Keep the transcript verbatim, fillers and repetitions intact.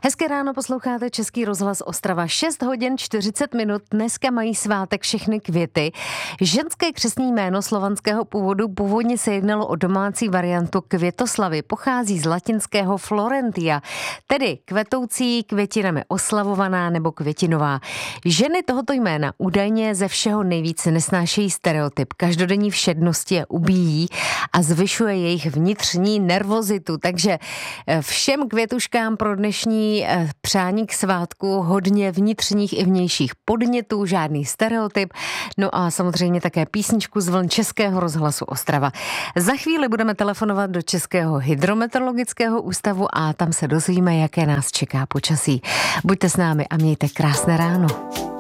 Hezké ráno, posloucháte Český rozhlas Ostrava. šest hodin čtyřicet minut, dneska mají svátek všechny květy. Ženské křestní jméno slovanského původu, původně se jednalo o domácí variantu Květoslavy, pochází z latinského Florentia, tedy kvetoucí, květinami oslavovaná nebo květinová. Ženy tohoto jména údajně ze všeho nejvíce nesnášejí stereotyp. Každodenní všednosti je ubíjí a zvyšuje jejich vnitřní nervozitu. Takže všem květuškám pro dnešní přání k svátku hodně vnitřních i vnějších podnětů, žádný stereotyp. No a samozřejmě také písničku z vln Českého rozhlasu Ostrava. Za chvíli budeme telefonovat do Českého hydrometeorologického ústavu a tam se dozvíme, jaké nás čeká počasí. Buďte s námi a mějte krásné ráno.